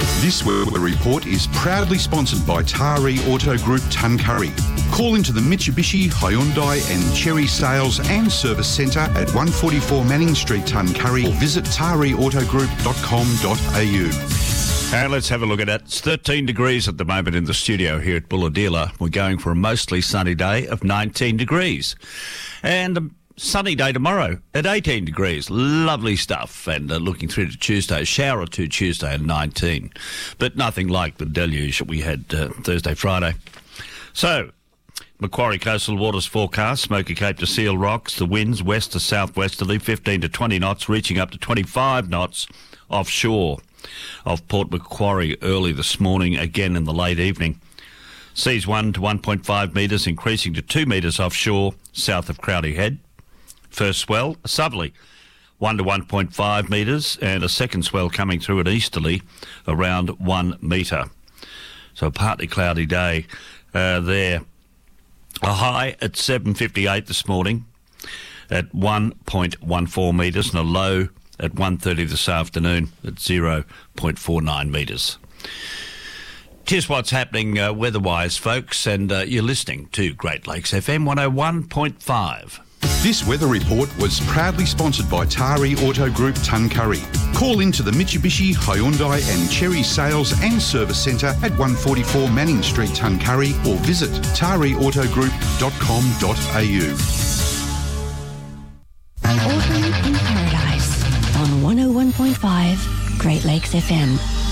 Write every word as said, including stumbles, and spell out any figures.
This weather report is proudly sponsored by Tari Auto Group Tuncurry. Call into the Mitsubishi, Hyundai and Chery Sales and Service Centre at one forty-four Manning Street, Tuncurry, or visit tari auto group dot com dot a u. And let's have a look at it. It's thirteen degrees at the moment in the studio here at Bulahdelah. We're going for a mostly sunny day of nineteen degrees. And a sunny day tomorrow at eighteen degrees. Lovely stuff. And uh, looking through to Tuesday, a shower or two Tuesday at nineteen. But nothing like the deluge that we had uh, Thursday, Friday. So, Macquarie Coastal Waters forecast, Smoky Cape to Seal Rocks, the winds west to southwesterly, fifteen to twenty knots, reaching up to twenty-five knots offshore of Port Macquarie early this morning, again in the late evening. Seas one to one point five metres, increasing to two metres offshore, south of Crowdy Head. First swell, a southerly, one to one point five metres, and a second swell coming through at easterly, around one metre. So a partly cloudy day uh, there. A high at seven fifty-eight this morning at one point one four metres, and a low at one thirty this afternoon at zero point four nine metres. Here's what's happening uh, weather-wise, folks, and uh, you're listening to Great Lakes F M one oh one point five. This weather report was proudly sponsored by Tari Auto Group Tuncurry. Call into the Mitsubishi, Hyundai and Chery Sales and Service Centre at one forty-four Manning Street, Tuncurry, or visit tari auto group dot com dot a u. Autumn in Paradise on one oh one point five Great Lakes F M.